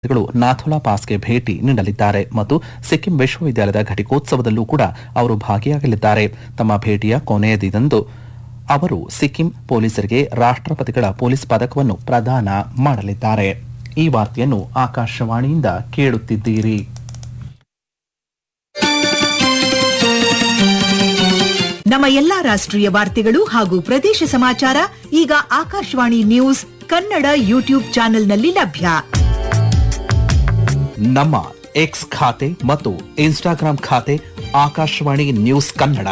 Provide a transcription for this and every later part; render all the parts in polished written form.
ಗಳು ನಾಥುಲಾ ಪಾಸ್ಗೆ ಭೇಟಿ ನೀಡಲಿದ್ದಾರೆ ಮತ್ತು ಸಿಕ್ಕಿಂ ವಿಶ್ವವಿದ್ಯಾಲಯದ ಘಟಿಕೋತ್ಸವದಲ್ಲೂ ಕೂಡ ಅವರು ಭಾಗಿಯಾಗಲಿದ್ದಾರೆ. ತಮ್ಮ ಭೇಟಿಯ ಕೊನೆಯ ದಿನದಂದು ಅವರು ಸಿಕ್ಕಿಂ ಪೊಲೀಸರಿಗೆ ರಾಷ್ಟ್ರಪತಿಗಳ ಪೊಲೀಸ್ ಪದಕವನ್ನು ಪ್ರದಾನ ಮಾಡಲಿದ್ದಾರೆ. ಈ ವಾರ್ತೆಯನ್ನು ಆಕಾಶವಾಣಿಯಿಂದ ಕೇಳುತ್ತಿದ್ದೀರಿ. ನಮ್ಮ ಎಲ್ಲಾ ರಾಷ್ಟ್ರೀಯ ವಾರ್ತೆಗಳು ಹಾಗೂ ಪ್ರದೇಶ ಸಮಾಚಾರ ಈಗ ಆಕಾಶವಾಣಿ ನ್ಯೂಸ್ ಕನ್ನಡ ಯೂಟ್ಯೂಬ್ ಚಾನೆಲ್ನಲ್ಲಿ ಲಭ್ಯ. ನಮ್ಮ ಎಕ್ಸ್ ಖಾತೆ ಮತ್ತು ಇನ್ಸ್ಟಾಗ್ರಾಂ ಖಾತೆ ಆಕಾಶವಾಣಿ ನ್ಯೂಸ್ ಕನ್ನಡ.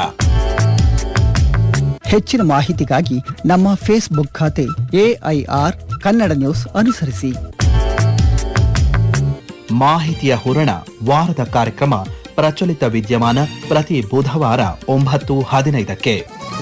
ಹೆಚ್ಚಿನ ಮಾಹಿತಿಗಾಗಿ ನಮ್ಮ ಫೇಸ್ಬುಕ್ ಖಾತೆ AIR ಕನ್ನಡ ನ್ಯೂಸ್ ಅನುಸರಿಸಿ. ಮಾಹಿತಿಯ ಹೂರಣ ವಾರದ ಕಾರ್ಯಕ್ರಮ ಪ್ರಚಲಿತ ವಿದ್ಯಮಾನ ಪ್ರತಿ ಬುಧವಾರ 9:15ಕ್ಕೆ.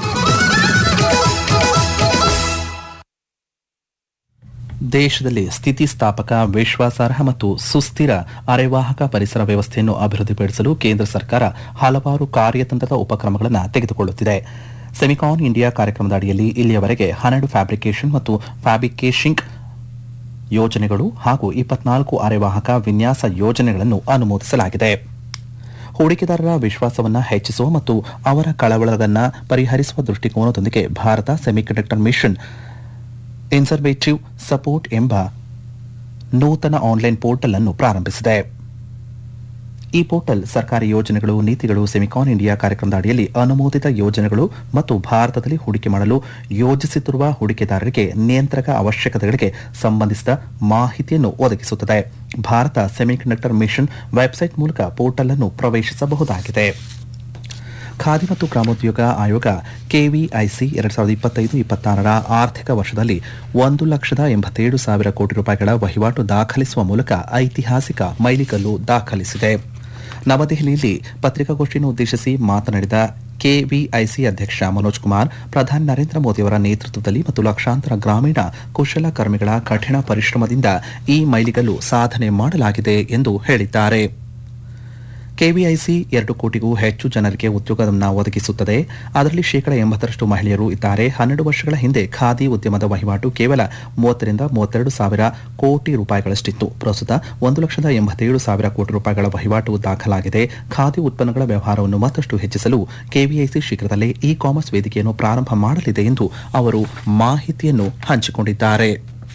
ದೇಶದಲ್ಲಿ ಸ್ಥಿತಿಸ್ಥಾಪಕ, ವಿಶ್ವಾಸಾರ್ಹ ಮತ್ತು ಸುಸ್ಥಿರ ಅರೆವಾಹಕ ಪರಿಸರ ವ್ಯವಸ್ಥೆಯನ್ನು ಅಭಿವೃದ್ಧಿಪಡಿಸಲು ಕೇಂದ್ರ ಸರ್ಕಾರ ಹಲವಾರು ಕಾರ್ಯತಂತ್ರದ ಉಪಕ್ರಮಗಳನ್ನು ತೆಗೆದುಕೊಳ್ಳುತ್ತಿದೆ. ಸೆಮಿಕಾನ್ ಇಂಡಿಯಾ ಕಾರ್ಯಕ್ರಮದ ಅಡಿಯಲ್ಲಿ ಇಲ್ಲಿಯವರೆಗೆ 12 ಫ್ಯಾಬ್ರಿಕೇಷನ್ ಮತ್ತು ಫ್ಯಾಬ್ರಿಕೇಶಿಂಗ್ ಯೋಜನೆಗಳು ಹಾಗೂ 24 ಅರೆವಾಹಕ ವಿನ್ಯಾಸ ಯೋಜನೆಗಳನ್ನು ಅನುಮೋದಿಸಲಾಗಿದೆ. ಹೂಡಿಕೆದಾರರ ವಿಶ್ವಾಸವನ್ನು ಹೆಚ್ಚಿಸುವ ಮತ್ತು ಅವರ ಕಳವಳಗಳನ್ನು ಪರಿಹರಿಸುವ ದೃಷ್ಟಿಕೋನದೊಂದಿಗೆ ಭಾರತ ಸೆಮಿಕಂಡಕ್ಟರ್ ಮಿಷನ್ ಇನ್ಸರ್ವೇಟಿವ್ ಸಪೋರ್ಟ್ ಎಂಬ ನೂತನ ಆನ್ಲೈನ್ ಪೋರ್ಟಲ್ ಅನ್ನು ಪ್ರಾರಂಭಿಸಿದೆ. ಈ ಪೋರ್ಟಲ್ ಸರ್ಕಾರಿ ಯೋಜನೆಗಳು, ನೀತಿಗಳು, ಸೆಮಿಕಾನ್ ಇಂಡಿಯಾ ಕಾರ್ಯಕ್ರಮದ ಅಡಿಯಲ್ಲಿ ಅನುಮೋದಿತ ಯೋಜನೆಗಳು ಮತ್ತು ಭಾರತದಲ್ಲಿ ಹೂಡಿಕೆ ಮಾಡಲು ಯೋಜಿಸುತ್ತಿರುವ ಹೂಡಿಕೆದಾರರಿಗೆ ನಿಯಂತ್ರಕ ಅವಶ್ಯಕತೆಗಳಿಗೆ ಸಂಬಂಧಿಸಿದ ಮಾಹಿತಿಯನ್ನು ಒದಗಿಸುತ್ತದೆ. ಭಾರತ ಸೆಮಿಕಂಡಕ್ಟರ್ ಮಿಷನ್ ವೆಬ್ಸೈಟ್ ಮೂಲಕ ಪೋರ್ಟಲ್ ಅನ್ನು ಪ್ರವೇಶಿಸಬಹುದಾಗಿದೆ. ಖಾದಿ ಮತ್ತು ಗ್ರಾಮೋದ್ಯೋಗ ಆಯೋಗ KVIC 2025-26ರ ಆರ್ಥಿಕ ವರ್ಷದಲ್ಲಿ 1,87,000 ಕೋಟಿ ರೂಪಾಯಿಗಳ ವಹಿವಾಟು ದಾಖಲಿಸುವ ಮೂಲಕ ಐತಿಹಾಸಿಕ ಮೈಲಿಗಲ್ಲು ದಾಖಲಿಸಿದೆ. ನವದೆಹಲಿಯಲ್ಲಿ ಪತ್ರಿಕಾಗೋಷ್ಠಿಯನ್ನು ಉದ್ದೇಶಿಸಿ ಮಾತನಾಡಿದ KVIC ಅಧ್ಯಕ್ಷ ಮನೋಜ್ ಕುಮಾರ್, ಪ್ರಧಾನಿ ನರೇಂದ್ರ ಮೋದಿಯವರ ನೇತೃತ್ವದಲ್ಲಿ ಮತ್ತು ಲಕ್ಷಾಂತರ ಗ್ರಾಮೀಣ ಕುಶಲಕರ್ಮಿಗಳ ಕಠಿಣ ಪರಿಶ್ರಮದಿಂದ ಈ ಮೈಲಿಗಲ್ಲು ಸಾಧನೆ ಮಾಡಲಾಗಿದೆ ಎಂದು ಹೇಳಿದ್ದಾರೆ. KVIC 2 ಕೋಟಿಗೂ ಹೆಚ್ಚು ಜನರಿಗೆ ಉದ್ಯೋಗವನ್ನು ಒದಗಿಸುತ್ತದೆ. ಅದರಲ್ಲಿ 80% ಮಹಿಳೆಯರು ಇದ್ದಾರೆ. 12 ವರ್ಷಗಳ ಹಿಂದೆ ಖಾದಿ ಉದ್ಯಮದ ವಹಿವಾಟು ಕೇವಲ 30ರಿಂದ 32 ಸಾವಿರ ಕೋಟಿ ರೂಪಾಯಿಗಳಷ್ಟಿತ್ತು. ಪ್ರಸ್ತುತ 1,87,000 ಕೋಟಿ ರೂಪಾಯಿಗಳ ವಹಿವಾಟು ದಾಖಲಾಗಿದೆ. ಖಾದಿ ಉತ್ಪನ್ನಗಳ ವ್ಯವಹಾರವನ್ನು ಮತ್ತಷ್ಟು ಹೆಚ್ಚಿಸಲು KVIC ಶೀಘ್ರದಲ್ಲೇ ಇ-ಕಾಮರ್ಸ್ ವೇದಿಕೆಯನ್ನು ಪ್ರಾರಂಭ ಮಾಡಲಿದೆ ಎಂದು ಅವರು ಮಾಹಿತಿಯನ್ನು ಹಂಚಿಕೊಂಡಿದ್ದಾರೆ.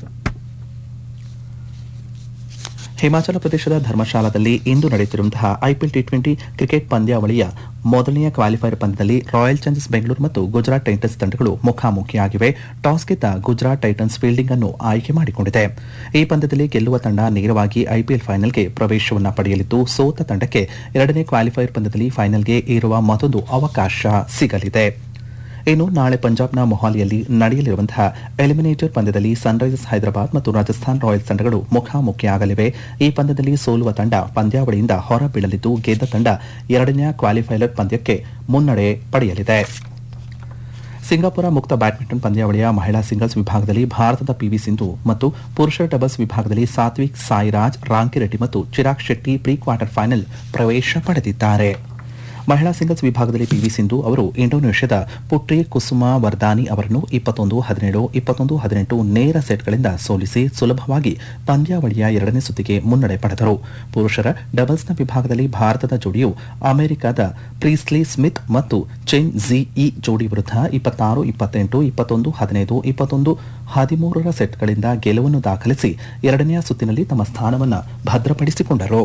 ಹಿಮಾಚಲ ಪ್ರದೇಶದ ಧರ್ಮಶಾಲಾದಲ್ಲಿ ಇಂದು ನಡೆಯುತ್ತಿರುವಂತಹ IPL T20 ಕ್ರಿಕೆಟ್ ಪಂದ್ಯಾವಳಿಯ ಮೊದಲನೆಯ ಕ್ವಾಲಿಫೈಯರ್ ಪಂದ್ಯದಲ್ಲಿ ರಾಯಲ್ ಚಾಲೆಂಜರ್ಸ್ ಬೆಂಗಳೂರು ಮತ್ತು ಗುಜರಾತ್ ಟೈಟನ್ಸ್ ತಂಡಗಳು ಮುಖಾಮುಖಿಯಾಗಿವೆ. ಟಾಸ್ ಗೆದ್ದ ಗುಜರಾತ್ ಟೈಟನ್ಸ್ ಫೀಲ್ಡಿಂಗ್ ಅನ್ನು ಆಯ್ಕೆ ಮಾಡಿಕೊಂಡಿದೆ. ಈ ಪಂದ್ಯದಲ್ಲಿ ಗೆಲ್ಲುವ ತಂಡ ನೇರವಾಗಿ IPL ಫೈನಲ್ಗೆ ಪ್ರವೇಶವನ್ನು ಪಡೆಯಲಿದ್ದು, ಸೋತ ತಂಡಕ್ಕೆ ಎರಡನೇ ಕ್ವಾಲಿಫೈಯರ್ ಪಂದ್ಯದಲ್ಲಿ ಫೈನಲ್ಗೆ ಏರುವ ಮತ್ತೊಂದು ಅವಕಾಶ ಸಿಗಲಿದೆ. ಇನ್ನು ನಾಳೆ ಪಂಜಾಬ್ನ ಮೊಹಾಲಿಯಲ್ಲಿ ನಡೆಯಲಿರುವಂತಹ ಎಲಿಮಿನೇಟರ್ ಪಂದ್ಯದಲ್ಲಿ ಸನ್ರೈಸರ್ಸ್ ಹೈದರಾಬಾದ್ ಮತ್ತು ರಾಜಸ್ಥಾನ್ ರಾಯಲ್ಸ್ ತಂಡಗಳು ಮುಖಾಮುಖಿಯಾಗಲಿವೆ. ಈ ಪಂದ್ಯದಲ್ಲಿ ಸೋಲುವ ತಂಡ ಪಂದ್ಯಾವಳಿಯಿಂದ ಹೊರಬೀಳಲಿದ್ದು, ಗೆದ್ದ ತಂಡ ಎರಡನೇ ಕ್ವಾಲಿಫೈಯರ್ ಪಂದ್ಯಕ್ಕೆ ಮುನ್ನಡೆ ಪಡೆಯಲಿದೆ. ಸಿಂಗಾಪುರ ಮುಕ್ತ ಬ್ಯಾಡ್ಮಿಂಟನ್ ಪಂದ್ಯಾವಳಿಯ ಮಹಿಳಾ ಸಿಂಗಲ್ಸ್ ವಿಭಾಗದಲ್ಲಿ ಭಾರತದ PV ಸಿಂಧು ಮತ್ತು ಪುರುಷರ ಡಬಲ್ಸ್ ವಿಭಾಗದಲ್ಲಿ ಸಾತ್ವಿಕ್ ಸಾಯಿರಾಜ್, ರಾಂಕಿರೆಡ್ಡಿ ಮತ್ತು Chirag Shetty pre quarter final ಪ್ರವೇಶ ಪಡೆದಿದ್ದಾರೆ. ಮಹಿಳಾ ಸಿಂಗಲ್ಸ್ ವಿಭಾಗದಲ್ಲಿ PV ಸಿಂಧು ಅವರು ಇಂಡೋನೇಷ್ಯಾದ ಪುಟ್ರಿ ಕುಸುಮಾ ವರ್ದಾನಿ ಅವರನ್ನು 21-17, 21-18 ನೇರ ಸೆಟ್ಗಳಿಂದ ಸೋಲಿಸಿ ಸುಲಭವಾಗಿ ಪಂದ್ಯಾವಳಿಯ ಎರಡನೇ ಸುತ್ತಿಗೆ ಮುನ್ನಡೆ ಪಡೆದರು. ಪುರುಷರ ಡಬಲ್ಸ್ನ ವಿಭಾಗದಲ್ಲಿ ಭಾರತದ ಜೋಡಿಯು ಅಮೆರಿಕದ ಪ್ರೀಸ್ಲಿ ಸ್ಮಿತ್ ಮತ್ತು ಚೆನ್ ಝಿಇ ಜೋಡಿ ವಿರುದ್ಧ 26-28, 21-15, 21-13 ಸೆಟ್ಗಳಿಂದ ಗೆಲುವನ್ನು ದಾಖಲಿಸಿ ಎರಡನೆಯ ಸುತ್ತಿನಲ್ಲಿ ತಮ್ಮ ಸ್ಥಾನವನ್ನು ಭದ್ರಪಡಿಸಿಕೊಂಡರು.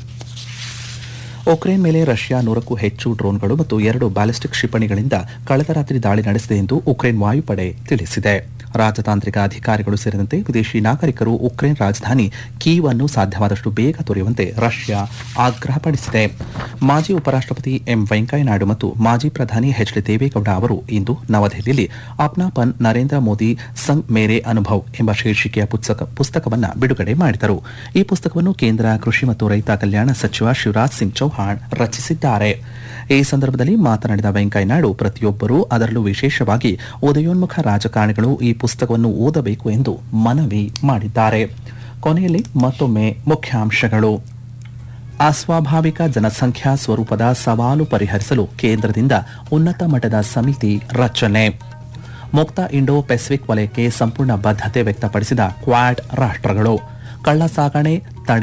ಉಕ್ರೇನ್ ಮೇಲೆ ರಷ್ಯಾ 100ಕ್ಕೂ ಹೆಚ್ಚು ಡ್ರೋನ್ಗಳು ಮತ್ತು 2 ಬ್ಯಾಲಿಸ್ಟಿಕ್ ಕ್ಷಿಪಣಿಗಳಿಂದ ಕಳೆದ ರಾತ್ರಿ ದಾಳಿ ನಡೆಸಿದೆ ಎಂದು ಉಕ್ರೇನ್ ವಾಯುಪಡೆ ತಿಳಿಸಿದೆ. ರಾಜತಾಂತ್ರಿಕ ಅಧಿಕಾರಿಗಳು ಸೇರಿದಂತೆ ವಿದೇಶಿ ನಾಗರಿಕರು ಉಕ್ರೇನ್ ರಾಜಧಾನಿ ಕೀವ್ ಅನ್ನು ಸಾಧ್ಯವಾದಷ್ಟು ಬೇಗ ತೊರೆಯುವಂತೆ ರಷ್ಯಾ ಆಗ್ರಹಪಡಿಸಿದೆ. ಮಾಜಿ ಉಪರಾಷ್ಟಪತಿ ವೆಂಕಯ್ಯ ನಾಯ್ಡು ಮತ್ತು ಮಾಜಿ ಪ್ರಧಾನಿ HD ದೇವೇಗೌಡ ಅವರು ಇಂದು ನವದೆಹಲಿಯಲ್ಲಿ ಅಪ್ನಾಪನ್ ನರೇಂದ್ರ ಮೋದಿ ಸಂಗ್ ಮೇರೆ ಅನುಭವ್ ಎಂಬ ಶೀರ್ಷಿಕೆಯ ಪುಸ್ತಕವನ್ನು ಬಿಡುಗಡೆ ಮಾಡಿದರು. ಈ ಪುಸ್ತಕವನ್ನು ಕೇಂದ್ರ ಕೃಷಿ ಮತ್ತು ರೈತ ಕಲ್ಯಾಣ ಸಚಿವ ಶಿವರಾಜ್ ಸಿಂಗ್ ಚೌಹಾಣ್ ರಚಿಸಿದ್ದಾರೆ. ಈ ಸಂದರ್ಭದಲ್ಲಿ ಮಾತನಾಡಿದ ವೆಂಕಯ್ಯ ನಾಯ್ಡು, ಪ್ರತಿಯೊಬ್ಬರೂ ಅದರಲ್ಲೂ ವಿಶೇಷವಾಗಿ ಉದಯೋನ್ಮುಖ ರಾಜಕಾರಣಿಗಳು ಈ ಪುಸ್ತಕವನ್ನು ಓದಬೇಕು ಎಂದು ಮನವಿ ಮಾಡಿದ್ದಾರೆ. ಕೊನೆಯಲ್ಲಿ ಮತ್ತೊಮ್ಮೆ ಮುಖ್ಯಾಂಶಗಳು. ಅಸ್ವಾಭಾವಿಕ ಜನಸಂಖ್ಯಾ ಸ್ವರೂಪದ ಸವಾಲು ಪರಿಹರಿಸಲು ಕೇಂದ್ರದಿಂದ ಉನ್ನತ ಮಟ್ಟದ ಸಮಿತಿ ರಚನೆ. ಮುಕ್ತ ಇಂಡೋ ಪೆಸಿಫಿಕ್ ವಲಯಕ್ಕೆ ಸಂಪೂರ್ಣ ಬದ್ಧತೆ ವ್ಯಕ್ತಪಡಿಸಿದ ಕ್ವಾಡ್ ರಾಷ್ಟ್ರಗಳು. ಕಳ್ಳಸಾಗಣೆ